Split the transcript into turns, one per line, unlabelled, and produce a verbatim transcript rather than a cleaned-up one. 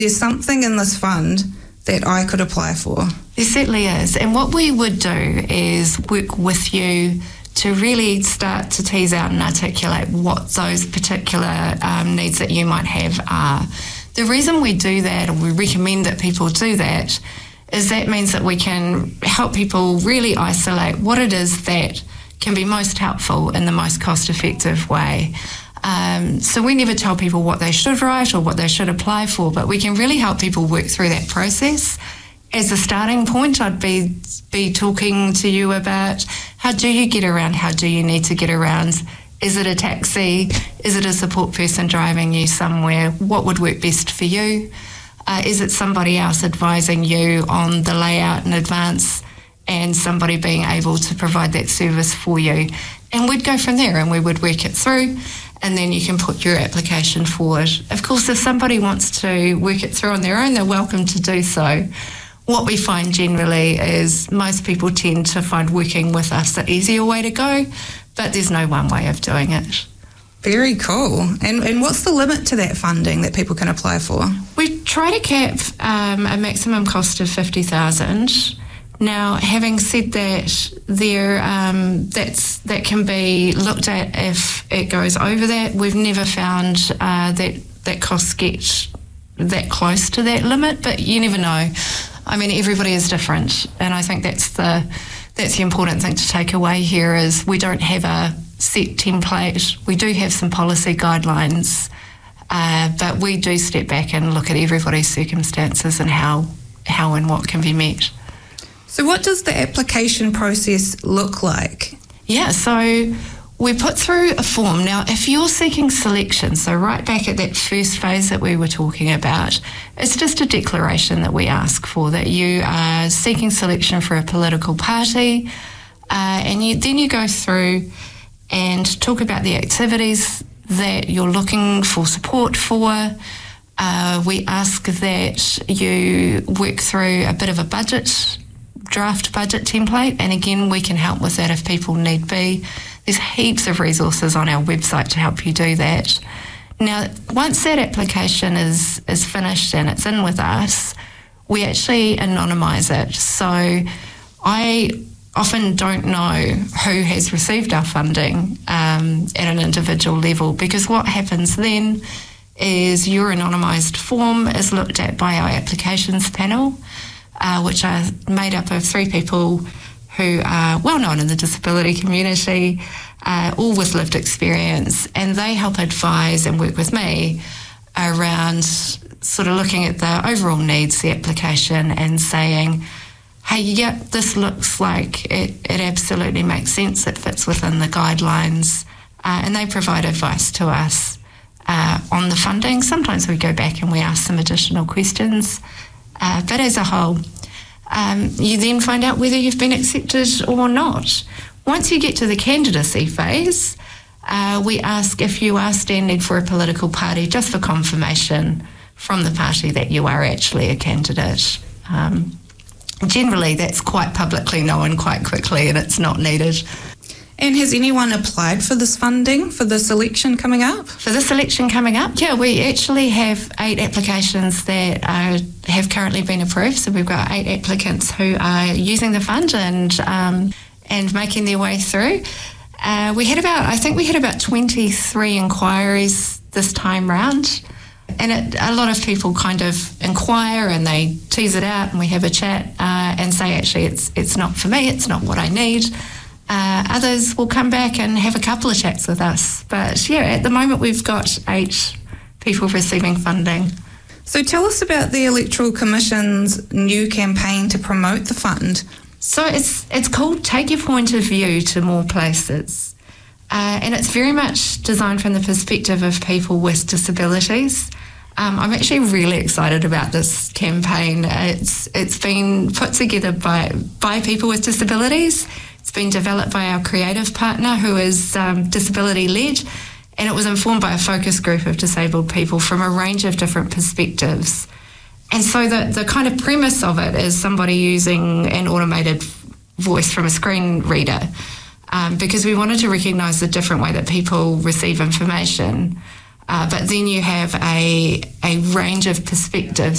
There's something in this fund that I could apply for.
There certainly is. And what we would do is work with you to really start to tease out and articulate what those particular um, needs that you might have are. The reason we do that, or we recommend that people do that, is that means that we can help people really isolate what it is that can be most helpful in the most cost-effective way. Um, so we never tell people what they should write or what they should apply for, but we can really help people work through that process. As a starting point, I'd be be talking to you about how do you get around, how do you need to get around? Is it a taxi? Is it a support person driving you somewhere? What would work best for you? Uh, is it somebody else advising you on the layout in advance and somebody being able to provide that service for you? And we'd go from there and we would work it through, and then you can put your application forward. Of course, if somebody wants to work it through on their own, they're welcome to do so. What we find generally is most people tend to find working with us the easier way to go, but there's no one way of doing it.
Very cool. And and what's the limit to that funding that people can apply for?
We try to cap um, a maximum cost of fifty thousand dollars. Now, having said that, there um, that's that can be looked at if it goes over that. We've never found uh, that that costs get that close to that limit, but you never know. I mean, everybody is different, and I think that's the that's the important thing to take away here is we don't have a set template. We do have some policy guidelines, uh, but we do step back and look at everybody's circumstances and how how and what can be met.
So what does the application process look like?
Yeah, so we put through a form. Now, if you're seeking selection, so right back at that first phase that we were talking about, it's just a declaration that we ask for, that you are seeking selection for a political party, uh, and you, then you go through and talk about the activities that you're looking for support for. Uh, we ask that you work through a bit of a budget, draft budget template, and again, we can help with that if people need be. There's heaps of resources on our website to help you do that. Now, once that application is, is finished and it's in with us, we actually anonymise it. So I often don't know who has received our funding um, at an individual level, because what happens then is your anonymised form is looked at by our applications panel, uh, which are made up of three people who are well known in the disability community, uh, all with lived experience, and they help advise and work with me around sort of looking at the overall needs, the application, and saying, hey, yeah, this looks like it, it absolutely makes sense, it fits within the guidelines, uh, and they provide advice to us uh, on the funding. Sometimes we go back and we ask some additional questions, uh, but as a whole, um, you then find out whether you've been accepted or not. Once you get to the candidacy phase, uh, we ask if you are standing for a political party, just for confirmation from the party that you are actually a candidate. Um, Generally, that's quite publicly known quite quickly, and it's not needed.
And has anyone applied for this funding for this election coming up?
For this election coming up, yeah, we actually have eight applications that are, have currently been approved. So we've got eight applicants who are using the fund and um, and making their way through. Uh, we had about, I think we had about twenty-three inquiries this time round. And it, a lot of people kind of inquire and they tease it out, and we have a chat uh, and say, actually, it's it's not for me, it's not what I need. Uh, others will come back and have a couple of chats with us. But yeah, at the moment we've got eight people receiving funding.
So tell us about the Electoral Commission's new campaign to promote the fund.
So it's it's called Take Your Point of View to More Places. Uh, and it's very much designed from the perspective of people with disabilities. Um, I'm actually really excited about this campaign. It's it's been put together by by people with disabilities. It's been developed by our creative partner, who is um, disability-led, and it was informed by a focus group of disabled people from a range of different perspectives. And so the, the kind of premise of it is somebody using an automated voice from a screen reader, um, because we wanted to recognise the different way that people receive information. Uh, but then you have a, a range of perspectives